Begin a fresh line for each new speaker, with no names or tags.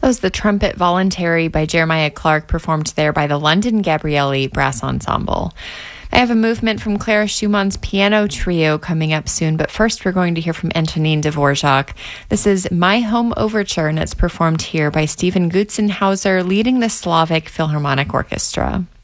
was the Trumpet Voluntary by Jeremiah Clark, performed there by the London Gabrieli Brass Ensemble. I have a movement from Clara Schumann's piano trio coming up soon, but first we're going to hear from Antonin Dvorak. This is My Home Overture, and it's performed here by Stephen Gutzenhauser, leading the Slavic Philharmonic Orchestra.